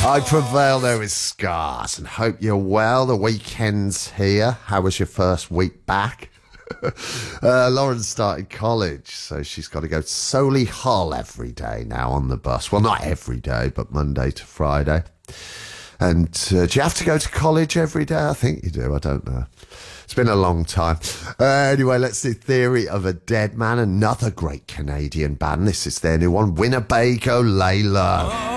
I prevail there with scars and hope you're well. The weekend's here. How was your first week back? Lauren started college, so she's got to go to Solihull every day now on the bus. Well, not every day, but Monday to Friday. And do you have to go to college every day? I think you do. I don't know. It's been a long time. Anyway, let's do Theory of a Dead Man, another great Canadian band. This is their new one, Winnebago Layla.